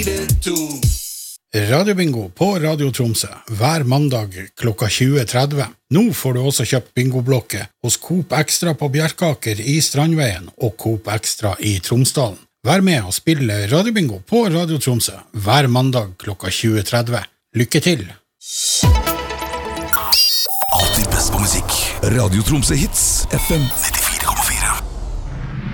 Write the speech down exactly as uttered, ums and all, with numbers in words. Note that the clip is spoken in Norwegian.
Radiobingo på Radio Tromsø hver mandag klokka tjue tretti. Nå får du også kjøpt bingoblokke hos Coop Extra på Bjerkaker i Strandveien og Coop Extra i Tromsdalen. Vær med og spille Radiobingo på Radio Tromsø hver mandag klokka tjue tretti. Lykke til! Alltid best på musikk. Radio Tromsø Hits F M nittifire.